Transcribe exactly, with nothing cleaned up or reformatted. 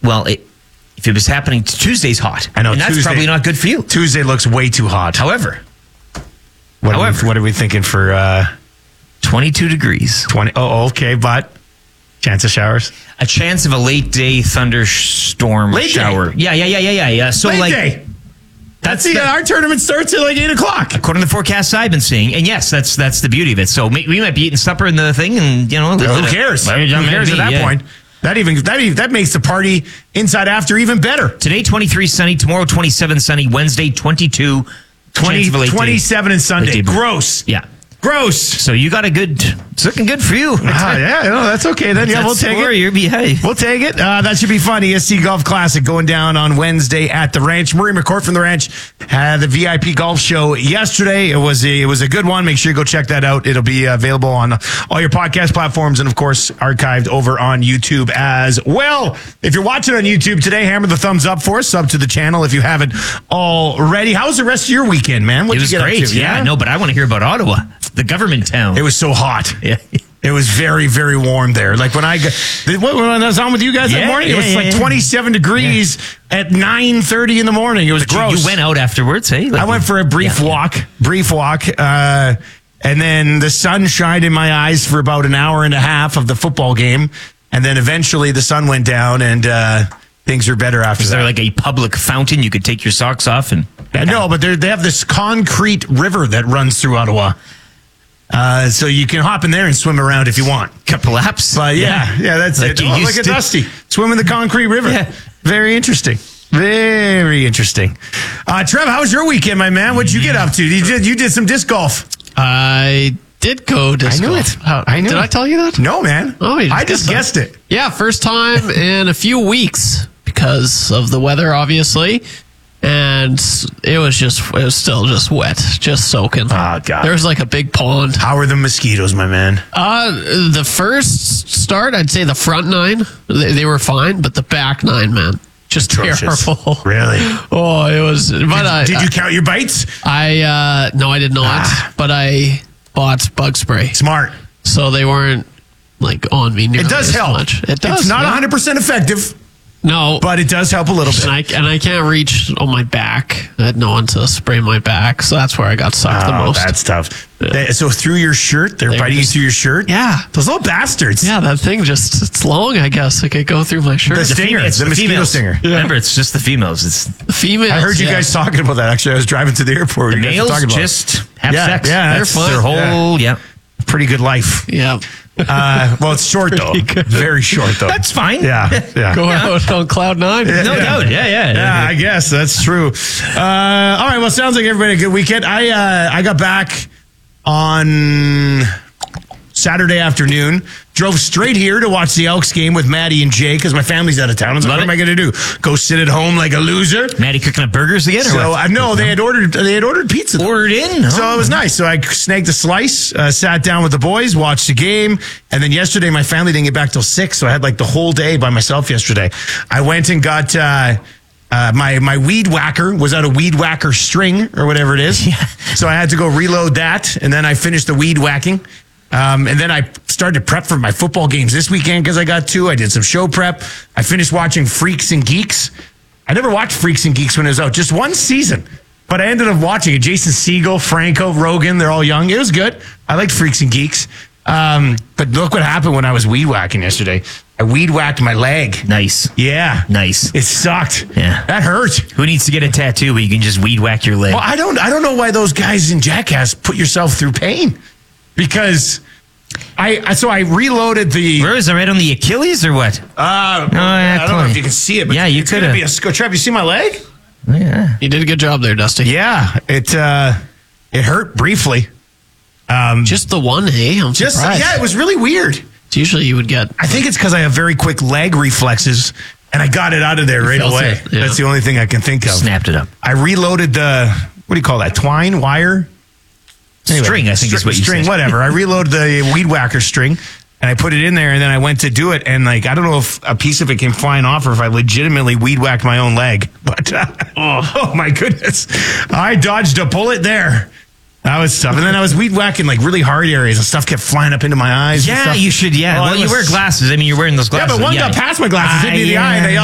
well, it, if it was happening, Tuesday's hot. I know, and that's Tuesday- probably not good for you. Tuesday looks way too hot. However, What, are However. we, what are we thinking for uh, twenty-two degrees. twenty? Oh, okay, but chance of showers. A chance of a late day thunderstorm Late day? shower. Yeah, yeah, yeah, yeah, yeah, yeah. So Late like day. that's See, the- our tournament starts at like eight o'clock. according to the forecast I've been seeing, and yes, that's that's the beauty of it. So may, we might be eating supper in the thing, and you know, Who cares? Who cares at that Yeah. point? That even that even, that makes the party inside after even better. Today twenty-three sunny, tomorrow twenty-seven sunny, Wednesday twenty-two, twenty, chance of a late day. twenty-seven and Sunday. Late day. Gross. Yeah. Gross. So you got a good. It's looking good for you. Ah, yeah, no, that's okay then. Yeah, we'll take it. You're behind. We'll take it. Uh, that should be fun. E S C Golf Classic going down on Wednesday at the Ranch. Murray McCourt from the Ranch had the V I P golf show yesterday. It was a, it was a good one. Make sure you go check that out. It'll be available on all your podcast platforms and, of course, archived over on YouTube as well. If you're watching on YouTube today, hammer the thumbs up for us. Sub to the channel if you haven't already. How was the rest of your weekend, man? It What'd was you get up great. to? Yeah, no, but I want to hear about Ottawa, the government town. It was so hot. Yeah. It was very, very warm there. Like when I got, when I was on with you guys Yeah, that morning, it yeah, was yeah, like yeah. twenty-seven degrees at nine thirty in the morning. It was But you- gross. You went out afterwards, hey? Like I went for a brief yeah, walk, brief walk, uh, and then the sun shined in my eyes for about an hour and a half of the football game, and then eventually the sun went down and uh, things were better after Is that. there like a public fountain you could take your socks off and? Uh, no, but they're- they have this concrete river that runs through Ottawa. Uh, so you can hop in there and swim around if you want. Couple laps. But yeah, yeah, that's Like it. you Oh, used look at to. Dusty swimming the concrete river. Yeah. Very interesting. Very interesting. Uh, Trev, how was your weekend, my man? What'd you get up to? You did you did some disc golf? I did go disc I knew golf. it. How- I knew Did it. I tell you that? No, man. Oh, you just I just guessed guessed it. Yeah, first time in a few weeks because of the weather, obviously. And it was just, it was still just wet, just soaking. Oh, God. There was like a big pond. How are the mosquitoes, my man? Uh, the first start, I'd say the front nine, they, they were fine, but the back nine, man, just Atrocious. terrible. Really? Oh, it was. But Did, I, did you count your bites? I, uh, no, I did not. Ah. But I bought bug spray, Smart. so they weren't like on me. It nearly does as help. Much. It does. It's not yeah. one hundred percent effective, No, but it does help a little and bit. I and I can't reach on my back. I had no one to spray my back, so that's where I got sucked the Oh, most. that's tough. They- so through your shirt, they're They biting you just- through your shirt? Yeah. Those little bastards. Yeah, that thing just, it's long, I guess. It could go through my shirt. The The, stinger. It's the mosquito females. stinger. Remember, it's just the females. It's females. I heard you yeah. guys talking about that. Actually, I was driving to the airport. the You guys were males talking about it. just have Yeah, sex. yeah, They're that's fun. Their whole, yeah. pretty good life. Yeah. Uh, well, it's short though. Pretty good. Very short though. That's fine. yeah, yeah. Go out on cloud nine. No Yeah. doubt. Yeah, yeah. Yeah, I guess that's true. Uh, all right. Well, sounds like everybody had a good weekend. I uh, I got back on Saturday afternoon. Drove straight here to watch the Elks game with Maddie and Jay because my family's out of town. I was like, Love what am it. I going to do? Go sit at home like a loser? Maddie cooking up burgers again? Or So what? I know they had ordered they had ordered pizza. though. Ordered in. So it was nice. So I snagged a slice, uh, sat down with the boys, watched the game, and then yesterday my family didn't get back till six, so I had like the whole day by myself yesterday. I went and got uh, uh, my my weed whacker was out of weed whacker string or whatever it is. Yeah. So I had to go reload that, and then I finished the weed whacking. Um, and then I started to prep for my football games this weekend because I got two. I did some show prep. I finished watching Freaks and Geeks. I never watched Freaks and Geeks when it was out, just one season. But I ended up watching it. Jason Segel, Franco, Rogan, they're all young. It was good. I liked Freaks and Geeks. Um, but look what happened when I was weed whacking yesterday. I weed whacked my leg. Nice. Yeah. Nice. It sucked. Yeah. That hurt. Who needs to get a tattoo where you can just weed whack your leg? Well, I don't I don't know why those guys in Jackass put yourself through pain. Because I, I so I reloaded the Where is it? Right on the Achilles or what? Uh, yeah, I don't know close. if you can see it, but Yeah, you it's gonna coulda. be a sc- Trev, you see my leg? Yeah. You did a good job there, Dusty. Yeah, it uh, it hurt briefly. Um, Just the one, hey? I'm just surprised. yeah, it was really weird. Usually you would get. I think it's because I have very quick leg reflexes, and I got it out of there right felt away. it, yeah. That's the only thing I can think of. Snapped it up. I reloaded the what do you call that? Twine wire. Anyway, String, I think is string, what you string, said. whatever. I reloaded the weed whacker string. And I put it in there, and then I went to do it, and like I don't know if a piece of it came flying off, or if I legitimately weed whacked my own leg. But uh, oh, oh my goodness, I dodged a bullet there. That was tough. And then I was weed whacking like really hard areas, and stuff kept flying up into my eyes. and Yeah, stuff. you should. Yeah. Oh, well, it you was- wear glasses. I mean, you're wearing those Yeah, glasses. but one got past my glasses, hit me in the Ah, eye, and they yeah.